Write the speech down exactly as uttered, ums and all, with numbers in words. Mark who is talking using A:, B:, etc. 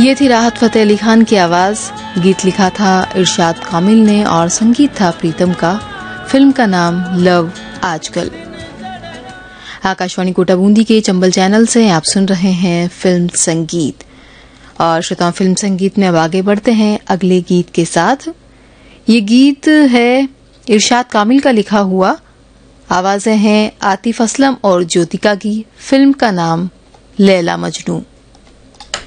A: ये थी राहत फतेह अली खान की आवाज। गीत लिखा था इरशाद कामिल ने और संगीत था प्रीतम का। फिल्म का नाम लव आजकल। आकाशवाणी कोटा बूंदी के चंबल चैनल से आप सुन रहे हैं फिल्म संगीत। और श्रोताओं, फिल्म संगीत में अब आगे बढ़ते हैं अगले गीत के साथ। ये गीत है इरशाद कामिल का लिखा हुआ। आवाजें हैं आतिफ असलम और ज्योतिका की। फिल्म का नाम लैला मजनू।